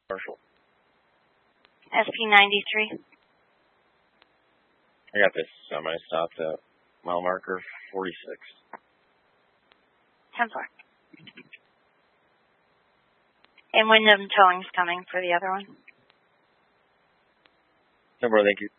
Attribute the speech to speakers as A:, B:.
A: Marshall.
B: SP93.
A: I got this. I stopped at mile marker 46.
B: 10-4. And Wyndham Towing's coming for the other one.
A: 10-4, thank you.